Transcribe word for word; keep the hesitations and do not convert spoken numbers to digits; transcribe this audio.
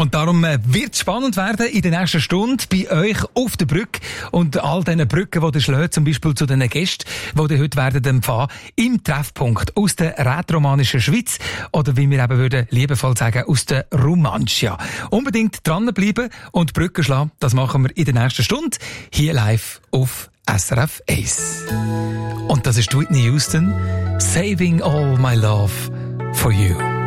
Und darum wird es spannend werden in der nächsten Stunde bei euch auf der Brücke und all diesen Brücken, die ihr schlägt, zum Beispiel zu den Gästen, die ihr heute werden empfangen, im Treffpunkt aus der rätoromanischen Schweiz oder wie wir eben würden liebevoll sagen, aus der Romancia. Unbedingt dranbleiben und Brücken schlagen, das machen wir in der nächsten Stunde, hier live auf S R F eins. Und das ist Whitney Houston, Saving All My Love for You.